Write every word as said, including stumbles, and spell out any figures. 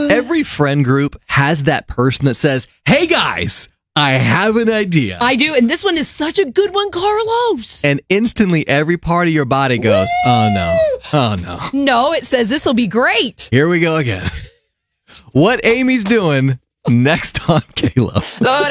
Every friend group has that person that says, hey guys, I have an idea. I do, and this one is such a good one, Carlos. And instantly every part of your body goes, Woo! oh no, oh no. No, it says this will be great. Here we go again. What Amy's doing next on Caleb. Lord,